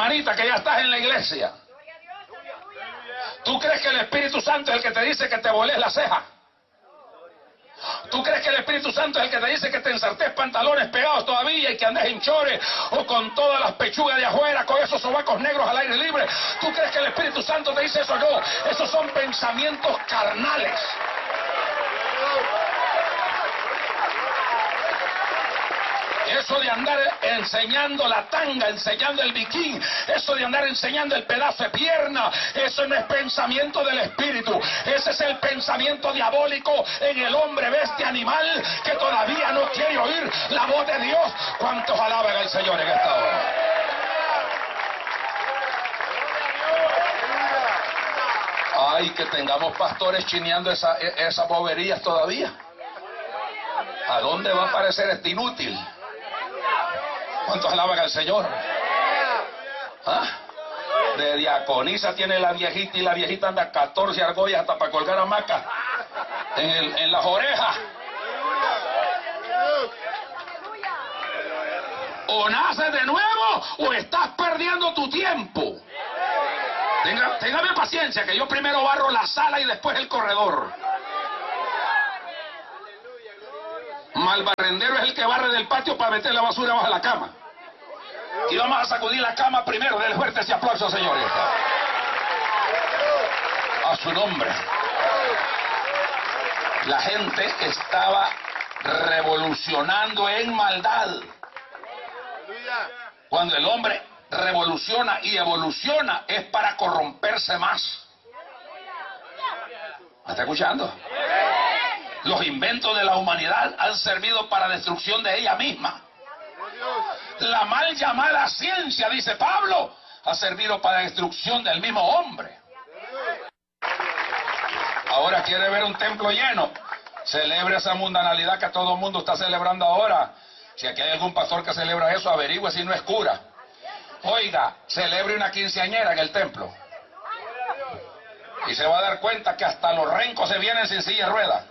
hermanita, que ya estás en la iglesia. ¿Tú crees que el Espíritu Santo es el que te dice que te voles la ceja? ¿Tú crees que el Espíritu Santo es el que te dice que te ensartes pantalones pegados todavía y que andes en chores o con todas las pechugas de afuera, con esos sobacos negros al aire libre? ¿Tú crees que el Espíritu Santo te dice eso? No, esos son pensamientos carnales. Eso de andar enseñando la tanga, enseñando el bikini, eso de andar enseñando el pedazo de pierna, eso no es pensamiento del Espíritu. Ese es el pensamiento diabólico en el hombre bestia animal que todavía no quiere oír la voz de Dios. ¿Cuántos alaban al Señor en esta hora? Ay, que tengamos pastores chineando esas boberías todavía. ¿A dónde va a aparecer este inútil? ¿Cuántos alaban al Señor? ¿Ah? De diaconisa tiene la viejita y la viejita anda 14 argollas hasta para colgar hamacas en las orejas. O naces de nuevo o estás perdiendo tu tiempo. Téngame paciencia, que yo primero barro la sala y después el corredor. Mal barrendero es el que barre del patio para meter la basura bajo la cama. Y vamos a sacudir la cama primero. Denle fuerte ese aplauso, señores. A su nombre. La gente estaba revolucionando en maldad. Cuando el hombre revoluciona y evoluciona es para corromperse más. ¿Me está escuchando? Los inventos de la humanidad han servido para destrucción de ella misma. La mal llamada ciencia, dice Pablo, ha servido para destrucción del mismo hombre. Ahora quiere ver un templo lleno. Celebre esa mundanalidad que todo el mundo está celebrando ahora. Si aquí hay algún pastor que celebra eso, averigüe si no es cura. Oiga, celebre una quinceañera en el templo. Y se va a dar cuenta que hasta los rencos se vienen sin silla de ruedas.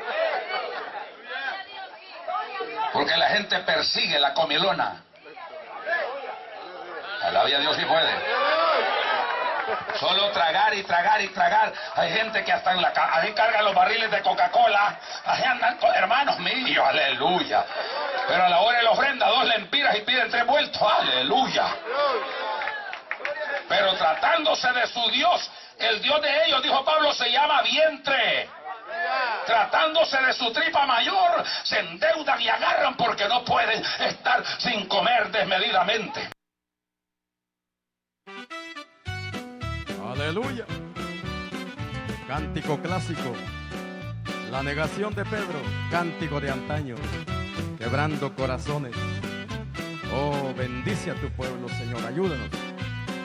Porque la gente persigue la comilona. Alabia a Dios si puede. Solo tragar y tragar y tragar. Hay gente que hasta ahí cargan los barriles de Coca-Cola. Ahí andan, hermanos míos, aleluya. Pero a la hora de la ofrenda, 2 lempiras y piden 3 vueltos, aleluya. Pero tratándose de su Dios, el Dios de ellos, dijo Pablo, se llama vientre. Tratándose de su tripa mayor, se endeudan y agarran porque no pueden estar sin comer desmedidamente. Aleluya. Cántico clásico. La negación de Pedro. Cántico de antaño. Quebrando corazones. Oh, bendice a tu pueblo, Señor. Ayúdanos.